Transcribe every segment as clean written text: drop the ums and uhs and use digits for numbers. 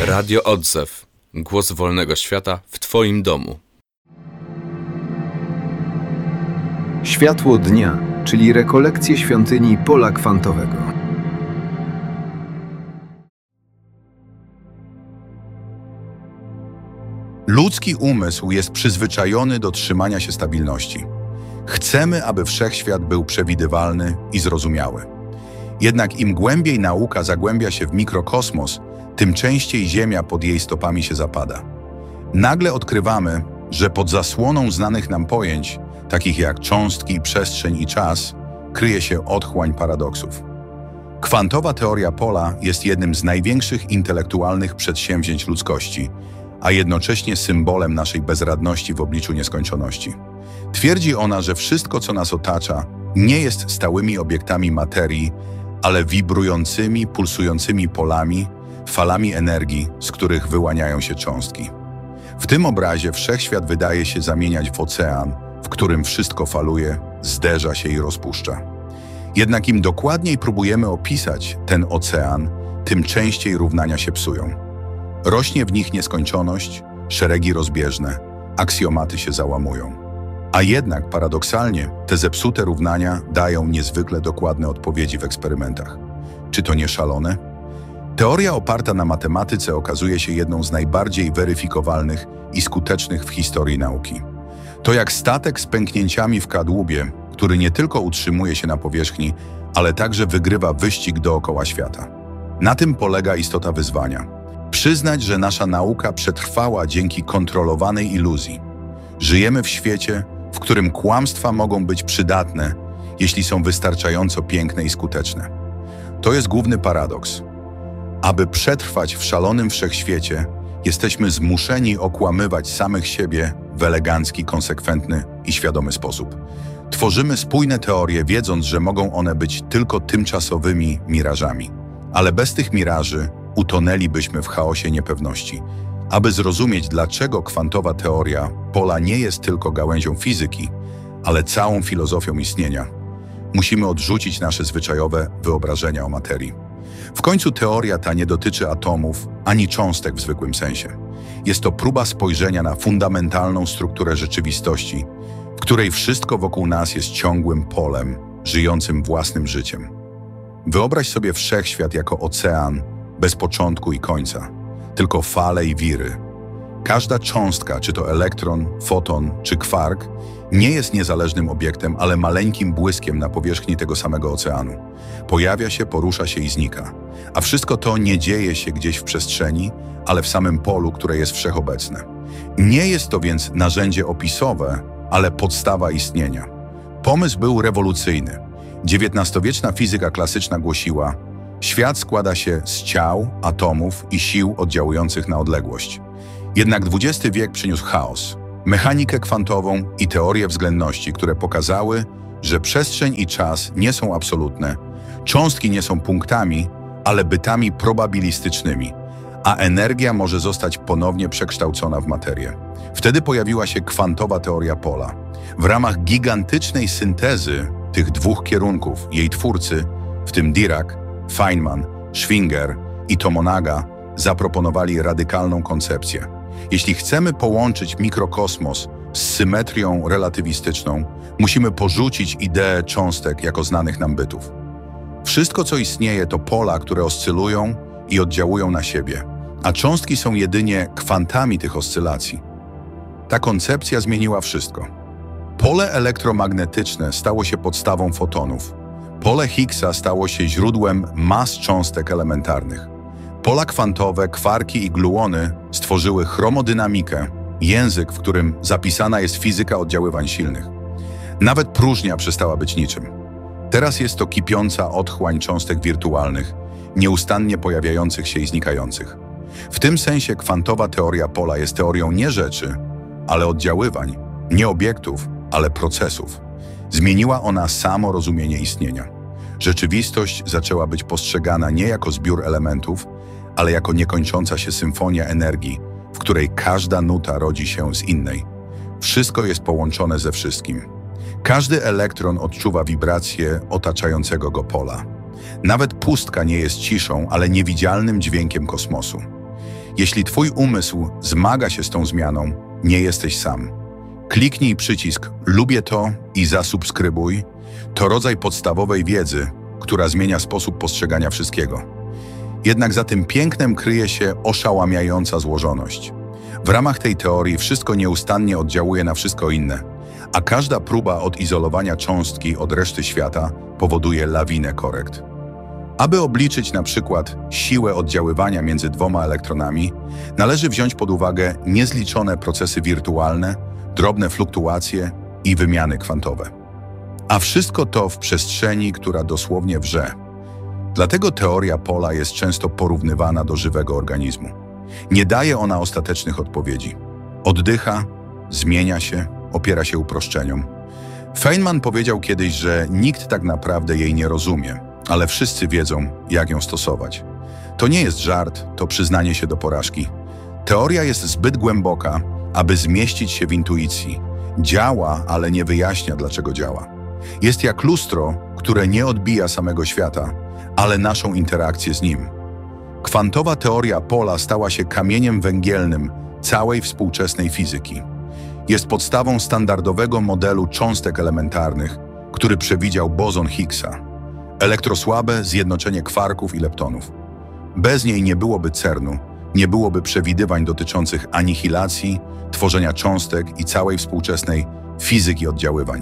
Radio Odzew. Głos wolnego świata w Twoim domu. Światło dnia, czyli rekolekcje świątyni pola kwantowego. Ludzki umysł jest przyzwyczajony do trzymania się stabilności. Chcemy, aby wszechświat był przewidywalny i zrozumiały. Jednak im głębiej nauka zagłębia się w mikrokosmos, tym częściej Ziemia pod jej stopami się zapada. Nagle odkrywamy, że pod zasłoną znanych nam pojęć, takich jak cząstki, przestrzeń i czas, kryje się otchłań paradoksów. Kwantowa teoria pola jest jednym z największych intelektualnych przedsięwzięć ludzkości, a jednocześnie symbolem naszej bezradności w obliczu nieskończoności. Twierdzi ona, że wszystko, co nas otacza, nie jest stałymi obiektami materii, ale wibrującymi, pulsującymi polami, falami energii, z których wyłaniają się cząstki. W tym obrazie wszechświat wydaje się zamieniać w ocean, w którym wszystko faluje, zderza się i rozpuszcza. Jednak im dokładniej próbujemy opisać ten ocean, tym częściej równania się psują. Rośnie w nich nieskończoność, szeregi rozbieżne, aksjomaty się załamują. A jednak paradoksalnie te zepsute równania dają niezwykle dokładne odpowiedzi w eksperymentach. Czy to nie szalone? Teoria oparta na matematyce okazuje się jedną z najbardziej weryfikowalnych i skutecznych w historii nauki. To jak statek z pęknięciami w kadłubie, który nie tylko utrzymuje się na powierzchni, ale także wygrywa wyścig dookoła świata. Na tym polega istota wyzwania. Przyznać, że nasza nauka przetrwała dzięki kontrolowanej iluzji. Żyjemy w świecie, w którym kłamstwa mogą być przydatne, jeśli są wystarczająco piękne i skuteczne. To jest główny paradoks. Aby przetrwać w szalonym wszechświecie, jesteśmy zmuszeni okłamywać samych siebie w elegancki, konsekwentny i świadomy sposób. Tworzymy spójne teorie, wiedząc, że mogą one być tylko tymczasowymi mirażami. Ale bez tych miraży utonęlibyśmy w chaosie niepewności. Aby zrozumieć, dlaczego kwantowa teoria pola nie jest tylko gałęzią fizyki, ale całą filozofią istnienia, musimy odrzucić nasze zwyczajowe wyobrażenia o materii. W końcu teoria ta nie dotyczy atomów ani cząstek w zwykłym sensie. Jest to próba spojrzenia na fundamentalną strukturę rzeczywistości, w której wszystko wokół nas jest ciągłym polem, żyjącym własnym życiem. Wyobraź sobie wszechświat jako ocean, bez początku i końca, tylko fale i wiry. Każda cząstka, czy to elektron, foton, czy kwark, nie jest niezależnym obiektem, ale maleńkim błyskiem na powierzchni tego samego oceanu. Pojawia się, porusza się i znika. A wszystko to nie dzieje się gdzieś w przestrzeni, ale w samym polu, które jest wszechobecne. Nie jest to więc narzędzie opisowe, ale podstawa istnienia. Pomysł był rewolucyjny. XIX-wieczna fizyka klasyczna głosiła: świat składa się z ciał, atomów i sił oddziałujących na odległość. Jednak XX wiek przyniósł chaos, mechanikę kwantową i teorię względności, które pokazały, że przestrzeń i czas nie są absolutne, cząstki nie są punktami, ale bytami probabilistycznymi, a energia może zostać ponownie przekształcona w materię. Wtedy pojawiła się kwantowa teoria pola. W ramach gigantycznej syntezy tych dwóch kierunków jej twórcy, w tym Dirac, Feynman, Schwinger i Tomonaga, zaproponowali radykalną koncepcję. Jeśli chcemy połączyć mikrokosmos z symetrią relatywistyczną, musimy porzucić ideę cząstek jako znanych nam bytów. Wszystko, co istnieje, to pola, które oscylują i oddziałują na siebie, a cząstki są jedynie kwantami tych oscylacji. Ta koncepcja zmieniła wszystko. Pole elektromagnetyczne stało się podstawą fotonów. Pole Higgsa stało się źródłem mas cząstek elementarnych. Pola kwantowe, kwarki i gluony stworzyły chromodynamikę, język, w którym zapisana jest fizyka oddziaływań silnych. Nawet próżnia przestała być niczym. Teraz jest to kipiąca otchłań cząstek wirtualnych, nieustannie pojawiających się i znikających. W tym sensie kwantowa teoria pola jest teorią nie rzeczy, ale oddziaływań, nie obiektów, ale procesów. Zmieniła ona samo rozumienie istnienia. Rzeczywistość zaczęła być postrzegana nie jako zbiór elementów, ale jako niekończąca się symfonia energii, w której każda nuta rodzi się z innej. Wszystko jest połączone ze wszystkim. Każdy elektron odczuwa wibrację otaczającego go pola. Nawet pustka nie jest ciszą, ale niewidzialnym dźwiękiem kosmosu. Jeśli twój umysł zmaga się z tą zmianą, nie jesteś sam. Kliknij przycisk "Lubię to" i zasubskrybuj. To rodzaj podstawowej wiedzy, która zmienia sposób postrzegania wszystkiego. Jednak za tym pięknem kryje się oszałamiająca złożoność. W ramach tej teorii wszystko nieustannie oddziałuje na wszystko inne, a każda próba odizolowania cząstki od reszty świata powoduje lawinę korekt. Aby obliczyć na przykład siłę oddziaływania między dwoma elektronami, należy wziąć pod uwagę niezliczone procesy wirtualne, drobne fluktuacje i wymiany kwantowe. A wszystko to w przestrzeni, która dosłownie wrze. Dlatego teoria pola jest często porównywana do żywego organizmu. Nie daje ona ostatecznych odpowiedzi. Oddycha, zmienia się, opiera się uproszczeniom. Feynman powiedział kiedyś, że nikt tak naprawdę jej nie rozumie, ale wszyscy wiedzą, jak ją stosować. To nie jest żart, to przyznanie się do porażki. Teoria jest zbyt głęboka, aby zmieścić się w intuicji. Działa, ale nie wyjaśnia, dlaczego działa. Jest jak lustro, które nie odbija samego świata, ale naszą interakcję z nim. Kwantowa teoria pola stała się kamieniem węgielnym całej współczesnej fizyki. Jest podstawą standardowego modelu cząstek elementarnych, który przewidział bozon Higgsa. Elektrosłabe zjednoczenie kwarków i leptonów. Bez niej nie byłoby CERN-u, nie byłoby przewidywań dotyczących anihilacji, tworzenia cząstek i całej współczesnej fizyki oddziaływań.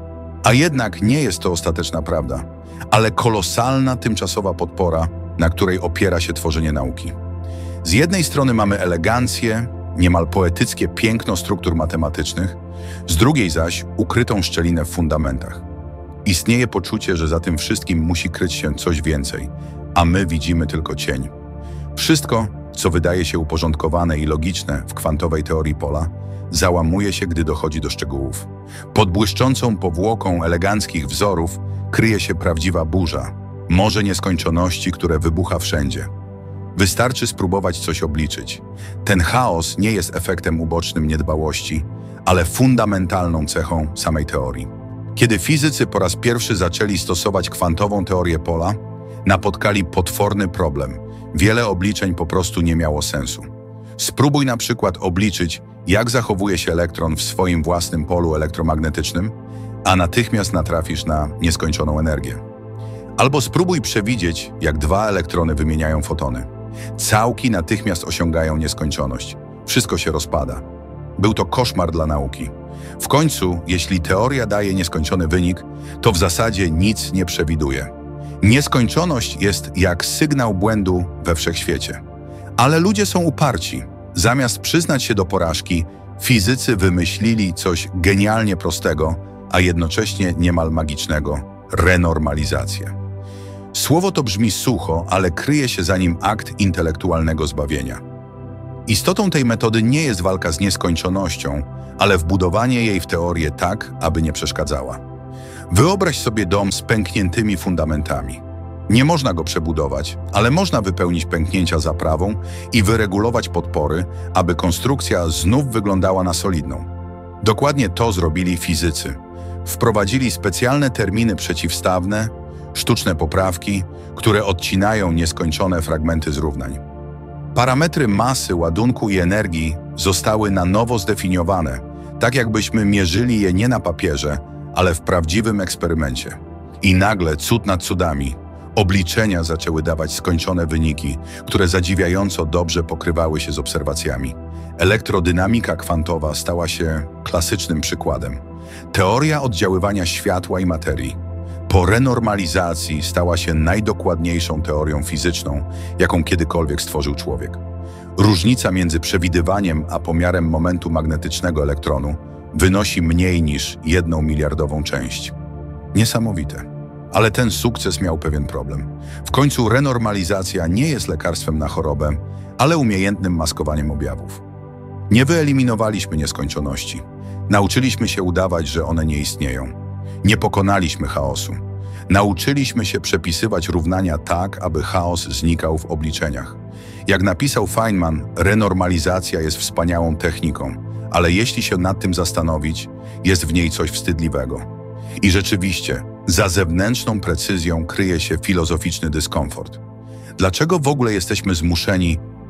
A jednak nie jest to ostateczna prawda, ale kolosalna tymczasowa podpora, na której opiera się tworzenie nauki. Z jednej strony mamy elegancję, niemal poetyckie piękno struktur matematycznych, z drugiej zaś ukrytą szczelinę w fundamentach. Istnieje poczucie, że za tym wszystkim musi kryć się coś więcej, a my widzimy tylko cień. Wszystko, co wydaje się uporządkowane i logiczne w kwantowej teorii pola, załamuje się, gdy dochodzi do szczegółów. Pod błyszczącą powłoką eleganckich wzorów kryje się prawdziwa burza, morze nieskończoności, które wybucha wszędzie. Wystarczy spróbować coś obliczyć. Ten chaos nie jest efektem ubocznym niedbałości, ale fundamentalną cechą samej teorii. Kiedy fizycy po raz pierwszy zaczęli stosować kwantową teorię pola, napotkali potworny problem. Wiele obliczeń po prostu nie miało sensu. Spróbuj na przykład obliczyć, jak zachowuje się elektron w swoim własnym polu elektromagnetycznym, a natychmiast natrafisz na nieskończoną energię. Albo spróbuj przewidzieć, jak dwa elektrony wymieniają fotony. Całki natychmiast osiągają nieskończoność. Wszystko się rozpada. Był to koszmar dla nauki. W końcu, jeśli teoria daje nieskończony wynik, to w zasadzie nic nie przewiduje. Nieskończoność jest jak sygnał błędu we wszechświecie. Ale ludzie są uparci. Zamiast przyznać się do porażki, fizycy wymyślili coś genialnie prostego, a jednocześnie niemal magicznego – renormalizację. Słowo to brzmi sucho, ale kryje się za nim akt intelektualnego zbawienia. Istotą tej metody nie jest walka z nieskończonością, ale wbudowanie jej w teorię tak, aby nie przeszkadzała. Wyobraź sobie dom z pękniętymi fundamentami. Nie można go przebudować, ale można wypełnić pęknięcia zaprawą i wyregulować podpory, aby konstrukcja znów wyglądała na solidną. Dokładnie to zrobili fizycy. Wprowadzili specjalne terminy przeciwstawne, sztuczne poprawki, które odcinają nieskończone fragmenty zrównań. Parametry masy, ładunku i energii zostały na nowo zdefiniowane, tak jakbyśmy mierzyli je nie na papierze, ale w prawdziwym eksperymencie. I nagle, cud nad cudami, obliczenia zaczęły dawać skończone wyniki, które zadziwiająco dobrze pokrywały się z obserwacjami. Elektrodynamika kwantowa stała się klasycznym przykładem. Teoria oddziaływania światła i materii po renormalizacji stała się najdokładniejszą teorią fizyczną, jaką kiedykolwiek stworzył człowiek. Różnica między przewidywaniem a pomiarem momentu magnetycznego elektronu wynosi mniej niż 1 miliardową część. Niesamowite. Ale ten sukces miał pewien problem. W końcu renormalizacja nie jest lekarstwem na chorobę, ale umiejętnym maskowaniem objawów. Nie wyeliminowaliśmy nieskończoności. Nauczyliśmy się udawać, że one nie istnieją. Nie pokonaliśmy chaosu. Nauczyliśmy się przepisywać równania tak, aby chaos znikał w obliczeniach. Jak napisał Feynman, renormalizacja jest wspaniałą techniką, ale jeśli się nad tym zastanowić, jest w niej coś wstydliwego. I rzeczywiście, za zewnętrzną precyzją kryje się filozoficzny dyskomfort. Dlaczego w ogóle jesteśmy zmuszeni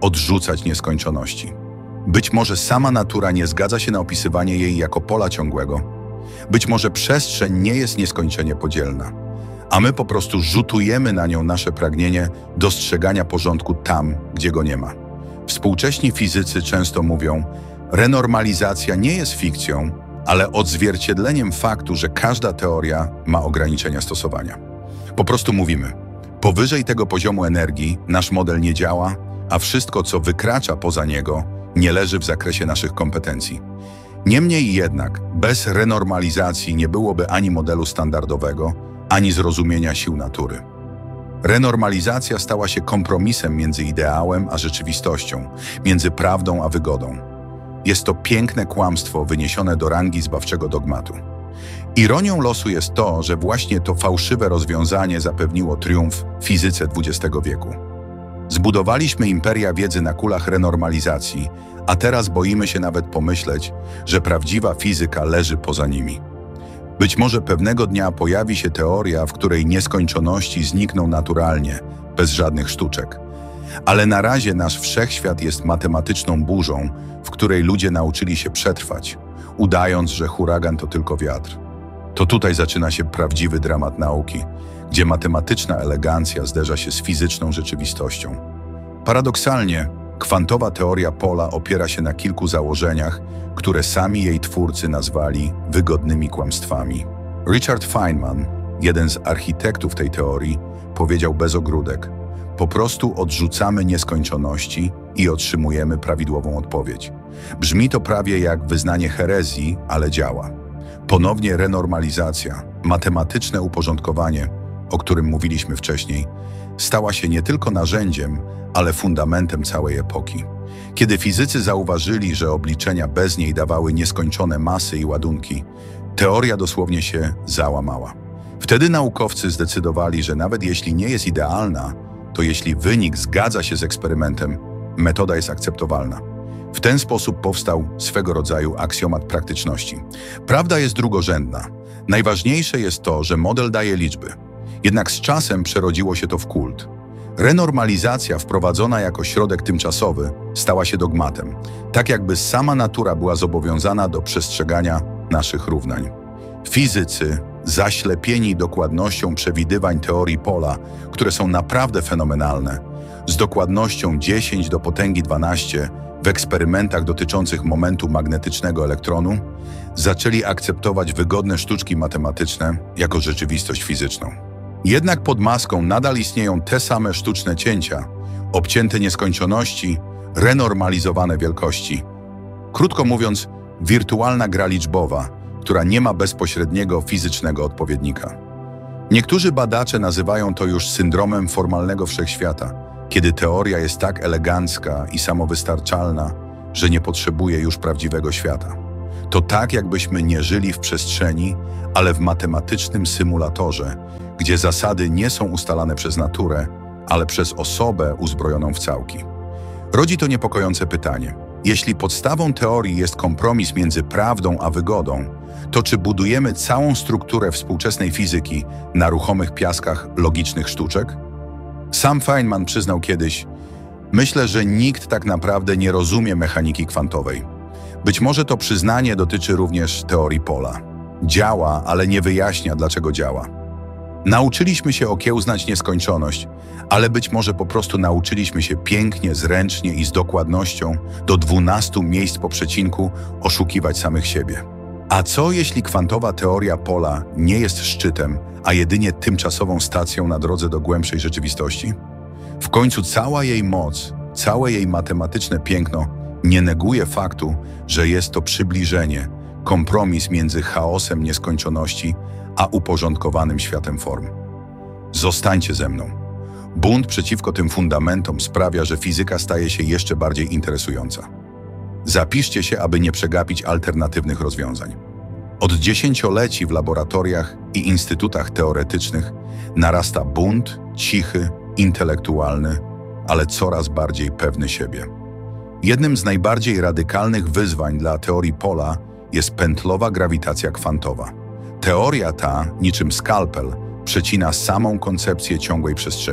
odrzucać nieskończoności. Być może sama natura nie zgadza się na opisywanie jej jako pola ciągłego. Być może przestrzeń nie jest nieskończenie podzielna, a my po prostu rzutujemy na nią nasze pragnienie dostrzegania porządku tam, gdzie go nie ma. Współcześni fizycy często mówią, renormalizacja nie jest fikcją, ale odzwierciedleniem faktu, że każda teoria ma ograniczenia stosowania. Po prostu mówimy, powyżej tego poziomu energii nasz model nie działa, a wszystko, co wykracza poza niego, nie leży w zakresie naszych kompetencji. Niemniej jednak, bez renormalizacji nie byłoby ani modelu standardowego, ani zrozumienia sił natury. Renormalizacja stała się kompromisem między ideałem a rzeczywistością, między prawdą a wygodą. Jest to piękne kłamstwo wyniesione do rangi zbawczego dogmatu. Ironią losu jest to, że właśnie to fałszywe rozwiązanie zapewniło triumf fizyce XX wieku. Zbudowaliśmy imperia wiedzy na kulach renormalizacji, a teraz boimy się nawet pomyśleć, że prawdziwa fizyka leży poza nimi. Być może pewnego dnia pojawi się teoria, w której nieskończoności znikną naturalnie, bez żadnych sztuczek. Ale na razie nasz wszechświat jest matematyczną burzą, w której ludzie nauczyli się przetrwać, udając, że huragan to tylko wiatr. To tutaj zaczyna się prawdziwy dramat nauki, gdzie matematyczna elegancja zderza się z fizyczną rzeczywistością. Paradoksalnie, kwantowa teoria pola opiera się na kilku założeniach, które sami jej twórcy nazwali wygodnymi kłamstwami. Richard Feynman, jeden z architektów tej teorii, powiedział bez ogródek: po prostu odrzucamy nieskończoności i otrzymujemy prawidłową odpowiedź. Brzmi to prawie jak wyznanie herezji, ale działa. Ponownie renormalizacja, matematyczne uporządkowanie, o którym mówiliśmy wcześniej, stała się nie tylko narzędziem, ale fundamentem całej epoki. Kiedy fizycy zauważyli, że obliczenia bez niej dawały nieskończone masy i ładunki, teoria dosłownie się załamała. Wtedy naukowcy zdecydowali, że nawet jeśli nie jest idealna, to jeśli wynik zgadza się z eksperymentem, metoda jest akceptowalna. W ten sposób powstał swego rodzaju aksjomat praktyczności. Prawda jest drugorzędna. Najważniejsze jest to, że model daje liczby. Jednak z czasem przerodziło się to w kult. Renormalizacja wprowadzona jako środek tymczasowy stała się dogmatem, tak jakby sama natura była zobowiązana do przestrzegania naszych równań. Fizycy, zaślepieni dokładnością przewidywań teorii pola, które są naprawdę fenomenalne, z dokładnością 10 do potęgi 12 w eksperymentach dotyczących momentu magnetycznego elektronu, zaczęli akceptować wygodne sztuczki matematyczne jako rzeczywistość fizyczną. Jednak pod maską nadal istnieją te same sztuczne cięcia, obcięte nieskończoności, renormalizowane wielkości. Krótko mówiąc, wirtualna gra liczbowa, która nie ma bezpośredniego fizycznego odpowiednika. Niektórzy badacze nazywają to już syndromem formalnego wszechświata, kiedy teoria jest tak elegancka i samowystarczalna, że nie potrzebuje już prawdziwego świata. To tak, jakbyśmy nie żyli w przestrzeni, ale w matematycznym symulatorze, gdzie zasady nie są ustalane przez naturę, ale przez osobę uzbrojoną w całki. Rodzi to niepokojące pytanie. Jeśli podstawą teorii jest kompromis między prawdą a wygodą, to czy budujemy całą strukturę współczesnej fizyki na ruchomych piaskach logicznych sztuczek? Sam Feynman przyznał kiedyś: myślę, że nikt tak naprawdę nie rozumie mechaniki kwantowej. Być może to przyznanie dotyczy również teorii pola. Działa, ale nie wyjaśnia, dlaczego działa. Nauczyliśmy się okiełznać nieskończoność, ale być może po prostu nauczyliśmy się pięknie, zręcznie i z dokładnością do 12 miejsc po przecinku oszukiwać samych siebie. A co jeśli kwantowa teoria pola nie jest szczytem, a jedynie tymczasową stacją na drodze do głębszej rzeczywistości? W końcu cała jej moc, całe jej matematyczne piękno nie neguje faktu, że jest to przybliżenie, kompromis między chaosem nieskończoności a uporządkowanym światem form. Zostańcie ze mną. Bunt przeciwko tym fundamentom sprawia, że fizyka staje się jeszcze bardziej interesująca. Zapiszcie się, aby nie przegapić alternatywnych rozwiązań. Od dziesięcioleci w laboratoriach i instytutach teoretycznych narasta bunt, cichy, intelektualny, ale coraz bardziej pewny siebie. Jednym z najbardziej radykalnych wyzwań dla teorii pola jest pętlowa grawitacja kwantowa. Teoria ta, niczym skalpel, przecina samą koncepcję ciągłej przestrzeni.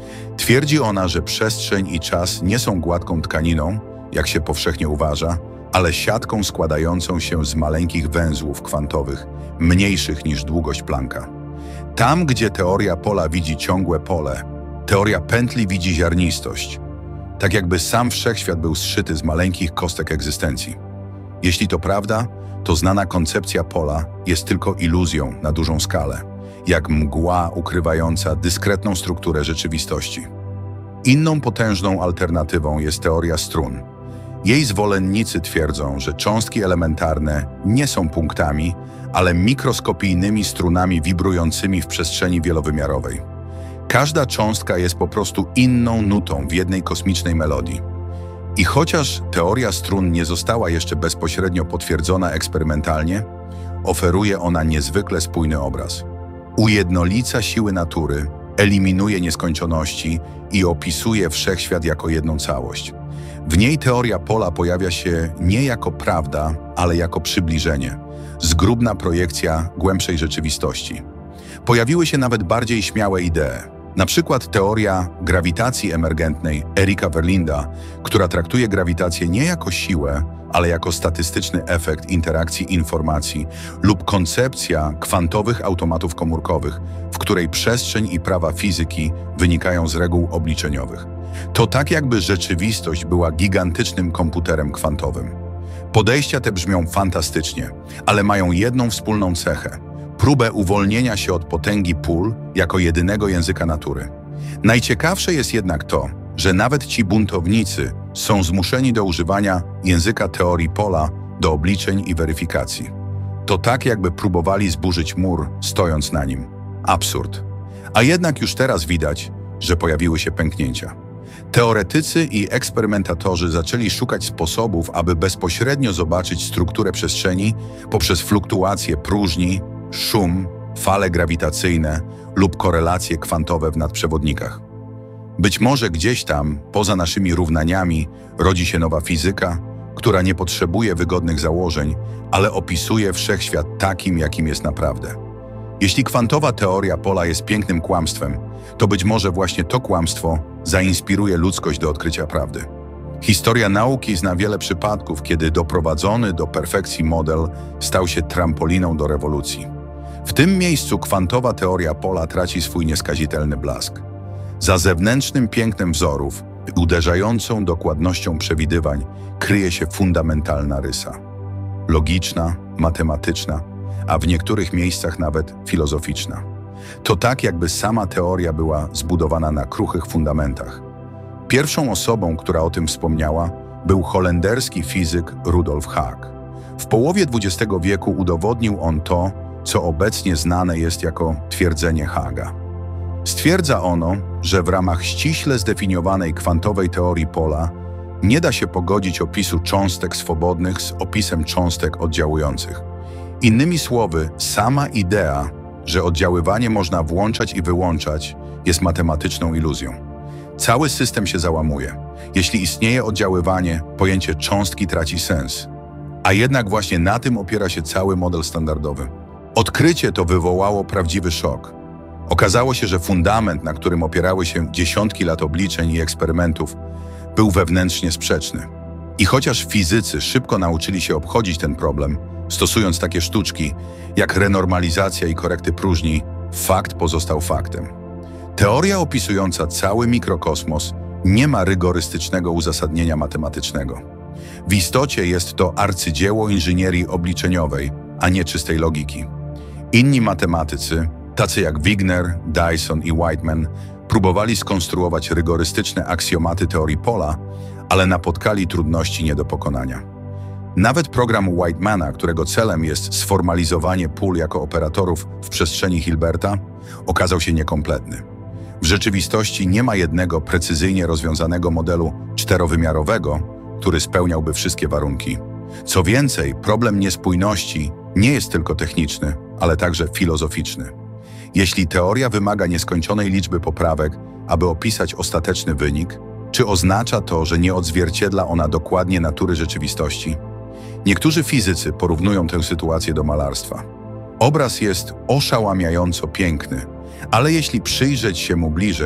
Twierdzi ona, że przestrzeń i czas nie są gładką tkaniną, jak się powszechnie uważa, ale siatką składającą się z maleńkich węzłów kwantowych, mniejszych niż długość Plancka. Tam, gdzie teoria pola widzi ciągłe pole, teoria pętli widzi ziarnistość. Tak jakby sam wszechświat był zszyty z maleńkich kostek egzystencji. Jeśli to prawda, to znana koncepcja pola jest tylko iluzją na dużą skalę, jak mgła ukrywająca dyskretną strukturę rzeczywistości. Inną potężną alternatywą jest teoria strun. Jej zwolennicy twierdzą, że cząstki elementarne nie są punktami, ale mikroskopijnymi strunami wibrującymi w przestrzeni wielowymiarowej. Każda cząstka jest po prostu inną nutą w jednej kosmicznej melodii. I chociaż teoria strun nie została jeszcze bezpośrednio potwierdzona eksperymentalnie, oferuje ona niezwykle spójny obraz. Ujednolica siły natury, eliminuje nieskończoności i opisuje wszechświat jako jedną całość. W niej teoria pola pojawia się nie jako prawda, ale jako przybliżenie, zgrubna projekcja głębszej rzeczywistości. Pojawiły się nawet bardziej śmiałe idee. Na przykład teoria grawitacji emergentnej Erika Verlinda, która traktuje grawitację nie jako siłę, ale jako statystyczny efekt interakcji informacji, lub koncepcja kwantowych automatów komórkowych, w której przestrzeń i prawa fizyki wynikają z reguł obliczeniowych. To tak jakby rzeczywistość była gigantycznym komputerem kwantowym. Podejścia te brzmią fantastycznie, ale mają jedną wspólną cechę: próbę uwolnienia się od potęgi pól jako jedynego języka natury. Najciekawsze jest jednak to, że nawet ci buntownicy są zmuszeni do używania języka teorii pola do obliczeń i weryfikacji. To tak, jakby próbowali zburzyć mur, stojąc na nim. Absurd. A jednak już teraz widać, że pojawiły się pęknięcia. Teoretycy i eksperymentatorzy zaczęli szukać sposobów, aby bezpośrednio zobaczyć strukturę przestrzeni poprzez fluktuacje próżni, szum, fale grawitacyjne lub korelacje kwantowe w nadprzewodnikach. Być może gdzieś tam, poza naszymi równaniami, rodzi się nowa fizyka, która nie potrzebuje wygodnych założeń, ale opisuje wszechświat takim, jakim jest naprawdę. Jeśli kwantowa teoria pola jest pięknym kłamstwem, to być może właśnie to kłamstwo zainspiruje ludzkość do odkrycia prawdy. Historia nauki zna wiele przypadków, kiedy doprowadzony do perfekcji model stał się trampoliną do rewolucji. W tym miejscu kwantowa teoria pola traci swój nieskazitelny blask. Za zewnętrznym pięknem wzorów, uderzającą dokładnością przewidywań, kryje się fundamentalna rysa. Logiczna, matematyczna, a w niektórych miejscach nawet filozoficzna. To tak, jakby sama teoria była zbudowana na kruchych fundamentach. Pierwszą osobą, która o tym wspomniała, był holenderski fizyk Rudolf Haag. W połowie XX wieku udowodnił on to, co obecnie znane jest jako twierdzenie Haaga. Stwierdza ono, że w ramach ściśle zdefiniowanej kwantowej teorii pola nie da się pogodzić opisu cząstek swobodnych z opisem cząstek oddziałujących. Innymi słowy, sama idea, że oddziaływanie można włączać i wyłączać, jest matematyczną iluzją. Cały system się załamuje. Jeśli istnieje oddziaływanie, pojęcie cząstki traci sens. A jednak właśnie na tym opiera się cały model standardowy. Odkrycie to wywołało prawdziwy szok. Okazało się, że fundament, na którym opierały się dziesiątki lat obliczeń i eksperymentów, był wewnętrznie sprzeczny. I chociaż fizycy szybko nauczyli się obchodzić ten problem, stosując takie sztuczki jak renormalizacja i korekty próżni, fakt pozostał faktem. Teoria opisująca cały mikrokosmos nie ma rygorystycznego uzasadnienia matematycznego. W istocie jest to arcydzieło inżynierii obliczeniowej, a nie czystej logiki. Inni matematycy, tacy jak Wigner, Dyson i Whiteman, próbowali skonstruować rygorystyczne aksjomaty teorii pola, ale napotkali trudności nie do pokonania. Nawet program Whitemana, którego celem jest sformalizowanie pól jako operatorów w przestrzeni Hilberta, okazał się niekompletny. W rzeczywistości nie ma jednego precyzyjnie rozwiązanego modelu czterowymiarowego, który spełniałby wszystkie warunki. Co więcej, problem niespójności nie jest tylko techniczny, ale także filozoficzny. Jeśli teoria wymaga nieskończonej liczby poprawek, aby opisać ostateczny wynik, czy oznacza to, że nie odzwierciedla ona dokładnie natury rzeczywistości? Niektórzy fizycy porównują tę sytuację do malarstwa. Obraz jest oszałamiająco piękny, ale jeśli przyjrzeć się mu bliżej,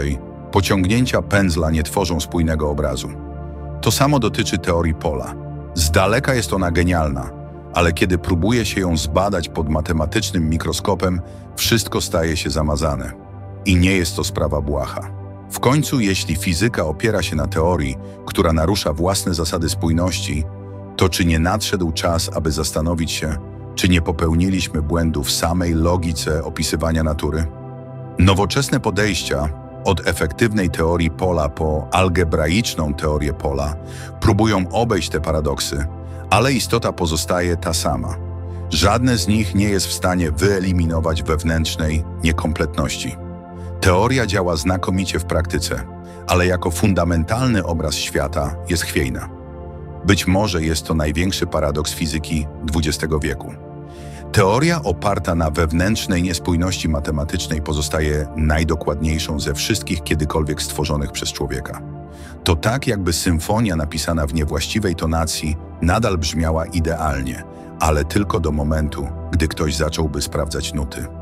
Pociągnięcia pędzla nie tworzą spójnego obrazu. To samo dotyczy teorii pola. Z daleka jest ona genialna, ale kiedy próbuje się ją zbadać pod matematycznym mikroskopem, wszystko staje się zamazane. I nie jest to sprawa błaha. W końcu, jeśli fizyka opiera się na teorii, która narusza własne zasady spójności, to czy nie nadszedł czas, aby zastanowić się, czy nie popełniliśmy błędu w samej logice opisywania natury? Nowoczesne podejścia, od efektywnej teorii pola po algebraiczną teorię pola, próbują obejść te paradoksy, ale istota pozostaje ta sama. Żadne z nich nie jest w stanie wyeliminować wewnętrznej niekompletności. Teoria działa znakomicie w praktyce, ale jako fundamentalny obraz świata jest chwiejna. Być może jest to największy paradoks fizyki XX wieku. Teoria oparta na wewnętrznej niespójności matematycznej pozostaje najdokładniejszą ze wszystkich kiedykolwiek stworzonych przez człowieka. To tak, jakby symfonia napisana w niewłaściwej tonacji nadal brzmiała idealnie, ale tylko do momentu, gdy ktoś zacząłby sprawdzać nuty.